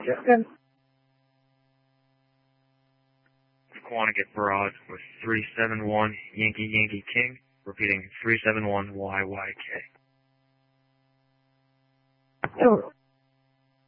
Justin. Quanticket Barrage with 371 Yankee Yankee King, repeating 371 YYK. Total.